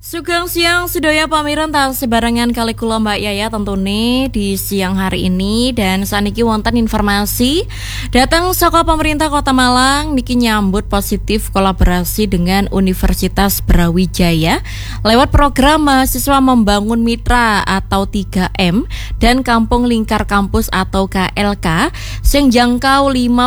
Sugeng siang sedaya pamireng tas sebarangan kali kula Mbak Yaya tentunya di siang hari ini dan saniki wonten informasi datang saka pemerintah Kota Malang niki nyambut positif kolaborasi dengan Universitas Brawijaya lewat program mahasiswa membangun mitra atau 3M dan Kampung Lingkar Kampus atau KLK sing jangkau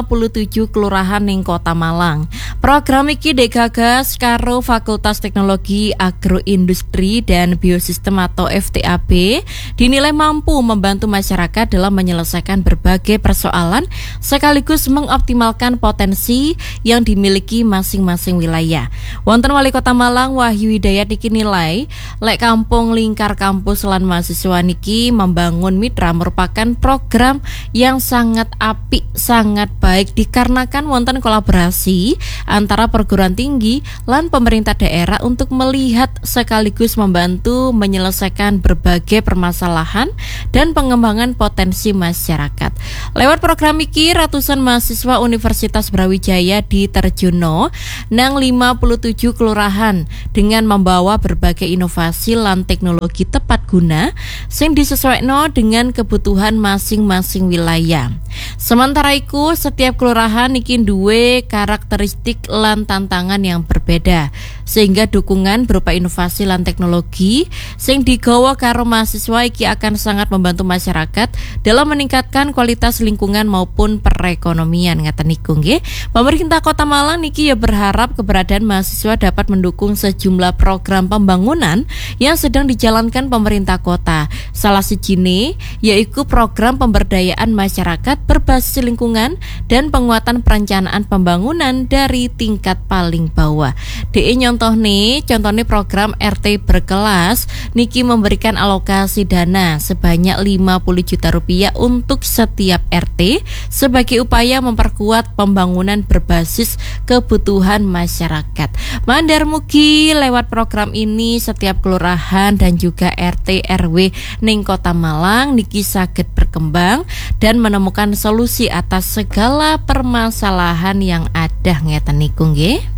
57 kelurahan ning Kota Malang. Program iki digagas karo Fakultas Teknologi Agroindustri dan Biosistem atau FTAB dinilai mampu membantu masyarakat dalam menyelesaikan berbagai persoalan sekaligus mengoptimalkan potensi yang dimiliki masing-masing wilayah. Wonten Wali Kota Malang Wahyu Hidayat niki nilai lek Kampung Lingkar Kampus lan mahasiswa niki membangun mitra merupakan program yang sangat apik, sangat baik dikarenakan wonten kolaborasi antara perguruan tinggi lan pemerintah daerah untuk melihat sekaligus membantu menyelesaikan berbagai permasalahan dan pengembangan potensi masyarakat. Lewat program iki ratusan mahasiswa Universitas Brawijaya diterjuno nang 57 kelurahan dengan membawa berbagai inovasi lan teknologi tepat guna sing disesuaikan dengan kebutuhan masing-masing wilayah. Sementara iku setiap kelurahan iki duwe karakteristik lan tantangan yang berbeda sehingga dukungan berupa inovasi lan teknologi sing digawa karo mahasiswa iki akan sangat membantu masyarakat dalam meningkatkan kualitas lingkungan maupun perekonomian ngaten niku nggih. Pemerintah Kota Malang niki ya berharap keberadaan mahasiswa dapat mendukung sejumlah program pembangunan yang sedang dijalankan pemerintah kota. Salah sijine yaitu program pemberdayaan masyarakat berbasis lingkungan dan penguatan perencanaan pembangunan dari tingkat paling bawah. DE contohnya program RT berkelas niki memberikan alokasi dana sebanyak 50 juta rupiah untuk setiap RT sebagai upaya memperkuat pembangunan berbasis kebutuhan masyarakat. Mandar mugi lewat program ini setiap kelurahan dan juga RT RW ning Kota Malang niki saged berkembang dan menemukan solusi atas segala permasalahan yang ada ngeten niku nggih.